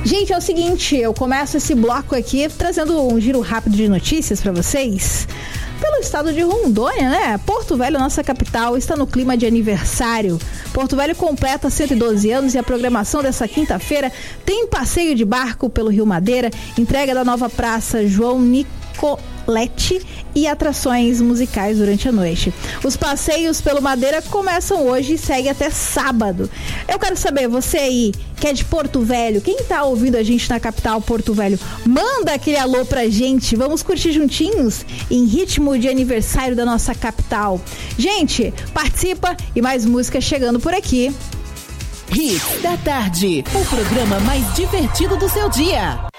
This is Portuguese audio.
Gente, é o seguinte, eu começo esse bloco aqui trazendo um giro rápido de notícias para vocês. Pelo estado de Rondônia, né? Porto Velho, nossa capital, está no clima de aniversário. Porto Velho completa 112 anos e a programação dessa quinta-feira tem passeio de barco pelo Rio Madeira, entrega da nova praça João Nicolete e atrações musicais durante a noite. Os passeios pelo Madeira começam hoje e seguem até sábado. Eu quero saber, você aí, que é de Porto Velho, quem tá ouvindo a gente na capital Porto Velho, manda aquele alô pra gente, vamos curtir juntinhos em ritmo de aniversário da nossa capital. Gente, participa e mais música chegando por aqui. Hits da Tarde, o programa mais divertido do seu dia.